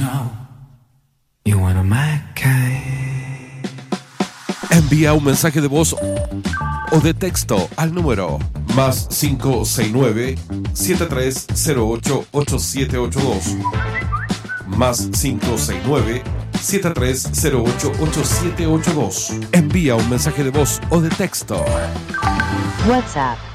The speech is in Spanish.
You one of my kind. Envía un mensaje de voz o de texto al número más 569-7308-8782. Más 569-7308-8782. Envía un mensaje de voz o de texto. WhatsApp